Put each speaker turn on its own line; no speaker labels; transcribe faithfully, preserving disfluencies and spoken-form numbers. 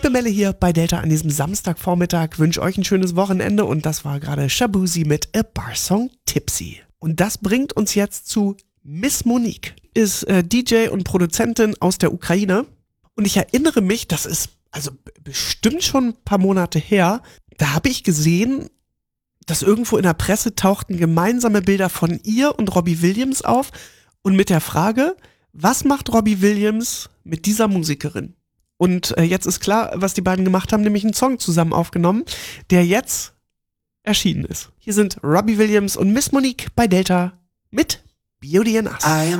Liebe Melle hier bei Delta an diesem Samstagvormittag. Wünsche euch ein schönes Wochenende und das war gerade Shabuzi mit A Bar Song Tipsy. Und das bringt uns jetzt zu Miss Monique. Ist äh, D J und Produzentin aus der Ukraine. Und ich erinnere mich, das ist also b- bestimmt schon ein paar Monate her, da habe ich gesehen, dass irgendwo in der Presse tauchten gemeinsame Bilder von ihr und Robbie Williams auf und mit der Frage, was macht Robbie Williams mit dieser Musikerin? Und äh, jetzt ist klar, was die beiden gemacht haben, nämlich einen Song zusammen aufgenommen, der jetzt erschienen ist. Hier sind Robbie Williams und Miss Monique bei Delta mit Beauty and Us.